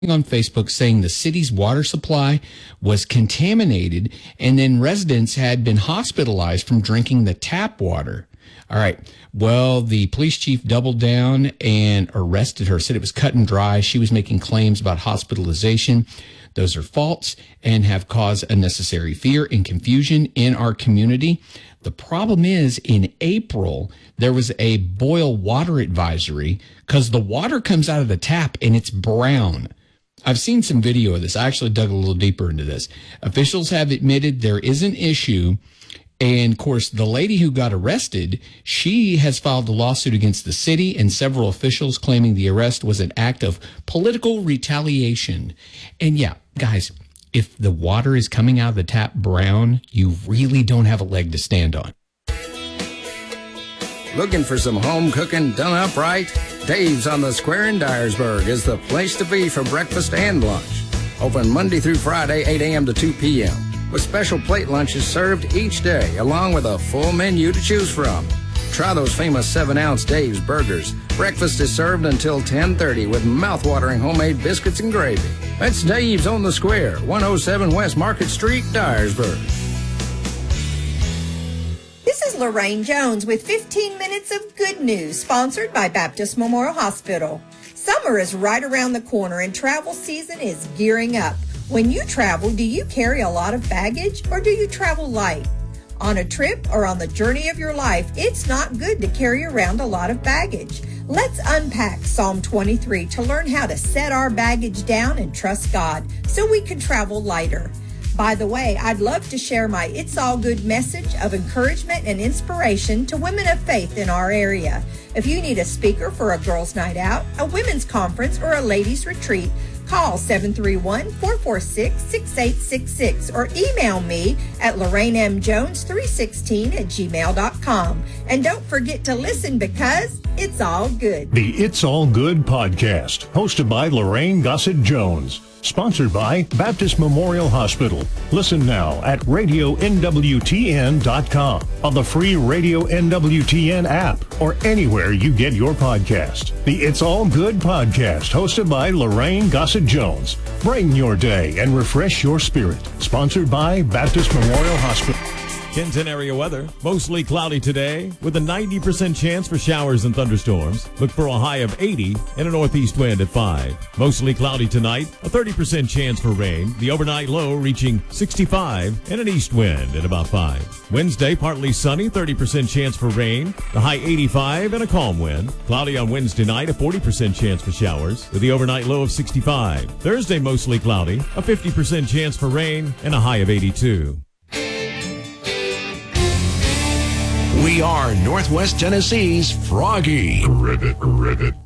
on Facebook saying the city's water supply was contaminated, and then residents had been hospitalized from drinking the tap water. All right. Well, the police chief doubled down and arrested her, said it was cut and dry. She was making claims about hospitalization. Those are false and have caused unnecessary fear and confusion in our community. The problem is, in April, there was a boil water advisory because the water comes out of the tap and it's brown. I've seen some video of this. I actually dug a little deeper into this. Officials have admitted there is an issue. And, of course, the lady who got arrested, she has filed a lawsuit against the city and several officials claiming the arrest was an act of political retaliation. And, yeah, guys, if the water is coming out of the tap brown, you really don't have a leg to stand on. Looking for some home cooking done up right? Dave's on the Square in Dyersburg is the place to be for breakfast and lunch. Open Monday through Friday, 8 a.m. to 2 p.m. with special plate lunches served each day, along with a full menu to choose from. Try those famous 7-ounce Dave's burgers. Breakfast is served until 10:30 with mouth-watering homemade biscuits and gravy. That's Dave's on the Square, 107 West Market Street, Dyersburg. This is Lorraine Jones with 15 minutes of good news, sponsored by Baptist Memorial Hospital. Summer is right around the corner and travel season is gearing up. When you travel, do you carry a lot of baggage or do you travel light? On a trip or on the journey of your life, it's not good to carry around a lot of baggage. Let's unpack Psalm 23 to learn how to set our baggage down and trust God so we can travel lighter. By the way, I'd love to share my It's All Good message of encouragement and inspiration to women of faith in our area. If you need a speaker for a girls' night out, a women's conference, or a ladies' retreat, call 731-446-6866 or email me at LorraineMJones316@gmail.com. And don't forget to listen because it's all good. The It's All Good podcast, hosted by Lorraine Gossett Jones. Sponsored by Baptist Memorial Hospital. Listen now at RadioNWTN.com, on the free Radio NWTN app, or anywhere you get your podcast. The It's All Good podcast, hosted by Lorraine Gossett Jones. Brighten your day and refresh your spirit. Sponsored by Baptist Memorial Hospital. Kenton area weather. Mostly cloudy today with a 90% chance for showers and thunderstorms. Look for a high of 80 and a northeast wind at 5. Mostly cloudy tonight. A 30% chance for rain. The overnight low reaching 65 and an east wind at about 5. Wednesday, partly sunny. 30% chance for rain. The high 85 and a calm wind. Cloudy on Wednesday night. A 40% chance for showers with the overnight low of 65. Thursday, mostly cloudy. A 50% chance for rain and a high of 82. We are Northwest Tennessee's Froggy. Ribbit.